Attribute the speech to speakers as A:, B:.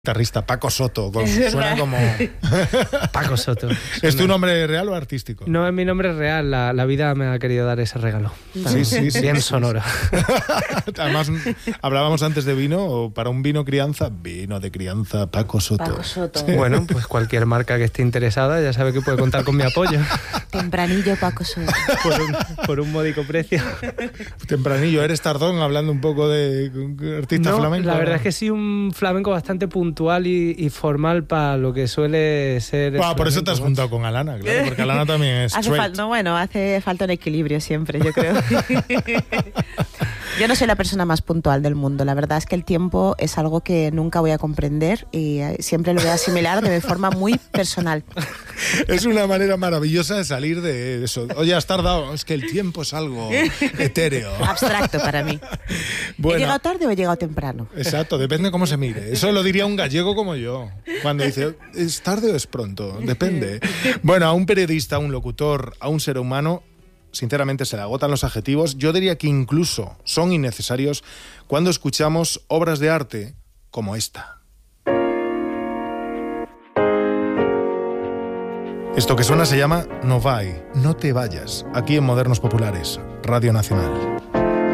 A: Guitarrista Paco Soto, suena como...
B: Paco Soto.
A: ¿Es tu nombre real o artístico?
B: No es mi nombre real, la vida me ha querido dar ese regalo.
A: Sí.
B: Bien sonoro.
A: Además, hablábamos antes de vino, o para un vino de crianza Paco Soto.
C: Paco Soto.
A: Sí.
B: Bueno, pues cualquier marca que esté interesada ya sabe que puede contar con mi apoyo.
C: Tempranillo Paco Soto.
B: Por un módico precio.
A: Tempranillo, ¿eres tardón hablando un poco de artista flamenco?
B: La verdad es que sí, un flamenco bastante puntual y formal para lo que suele ser.
A: Por eso te has juntado con Alana, claro, porque Alana también es
C: hace falta un equilibrio siempre, yo creo. Yo no soy la persona más puntual del mundo. La verdad es que el tiempo es algo que nunca voy a comprender y siempre lo voy a asimilar de forma muy personal.
A: Es una manera maravillosa de salir de eso. Oye, has tardado. Es que el tiempo es algo etéreo.
C: Abstracto para mí.
A: Bueno,
C: ¿he llegado tarde o he llegado temprano?
A: Exacto, depende de cómo se mire. Eso lo diría un gallego como yo. Cuando dice, ¿es tarde o es pronto? Depende. Bueno, a un periodista, a un locutor, a un ser humano, sinceramente se le agotan los adjetivos. Yo diría que incluso son innecesarios cuando escuchamos obras de arte como esta. Esto que suena se llama No vai, no te vayas, aquí en Modernos Populares, Radio Nacional.